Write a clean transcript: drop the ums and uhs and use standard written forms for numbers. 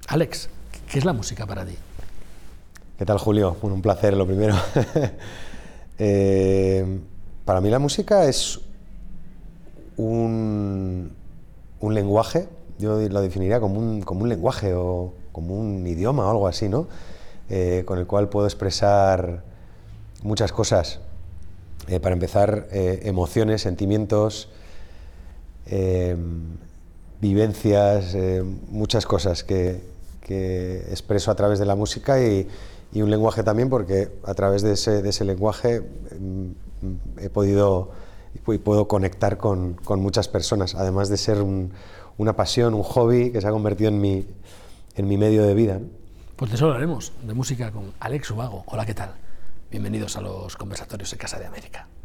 Alex, ¿qué es la música para ti? ¿Qué tal, Julio? Bueno, un placer, lo primero. Para mí la música es un lenguaje. Yo lo definiría como un lenguaje o como un idioma o algo así, ¿no? Con el cual puedo expresar muchas cosas. Para empezar, emociones, sentimientos, vivencias, muchas cosas que expreso a través de la música y un lenguaje también, porque a través de ese lenguaje puedo conectar con muchas personas, además de ser una pasión, un hobby que se ha convertido en mi medio de vida, ¿no? Pues de eso hablaremos, de música con Alex Ubago. Hola, ¿qué tal? Bienvenidos a los conversatorios en Casa de América.